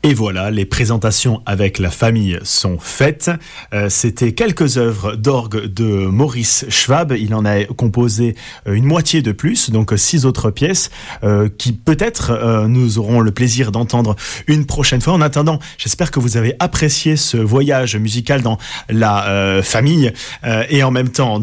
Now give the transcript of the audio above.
Et voilà, les présentations avec la famille sont faites. C'était quelques œuvres d'orgue de Maurice Schwab. Il en a composé une moitié de plus, donc 6 autres pièces qui peut-être nous aurons le plaisir d'entendre une prochaine fois. En attendant, j'espère que vous avez apprécié ce voyage musical dans la famille et en même temps